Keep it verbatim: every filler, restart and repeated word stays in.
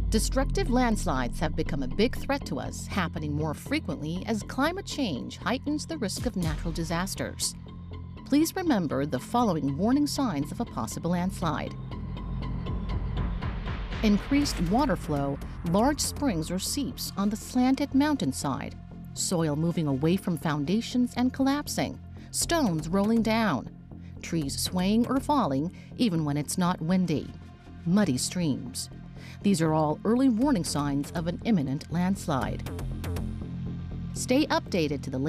Destructive landslides have become a big threat to us, happening more frequently as climate change heightens the risk of natural disasters. Please remember the following warning signs of a possible landslide. Increased water flow, large springs or seeps on the slanted mountainside, soil moving away from foundations and collapsing, stones rolling down, trees swaying or falling even when it's not windy, muddy streams. These are all early warning signs of an imminent landslide. Stay updated to the